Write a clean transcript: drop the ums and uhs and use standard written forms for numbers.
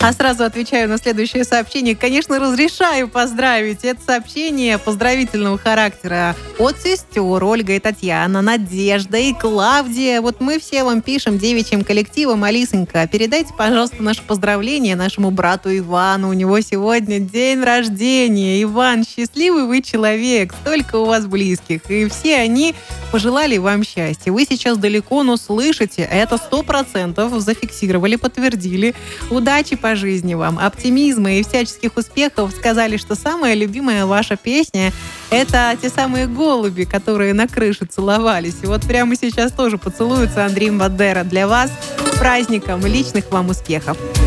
А сразу отвечаю на следующее сообщение. Конечно, разрешаю поздравить. Это сообщение поздравительного характера от сестер Ольга и Татьяна, Надежда и Клавдия. Вот мы все вам пишем девичьим коллективом. Алисонька, передайте, пожалуйста, наше поздравление нашему брату Ивану. У него сегодня день рождения. Иван, счастливый вы человек. Столько у вас близких. И все они пожелали вам счастья. Вы сейчас далеко, но слышите. Это 100% зафиксировали, подтвердили. Удачи по жизни вам, оптимизма и всяческих успехов. Сказали, что самая любимая ваша песня — это те самые голуби, которые на крыше целовались. И вот прямо сейчас тоже поцелуются Андрей Бандера для вас. С праздником! Личных вам успехов!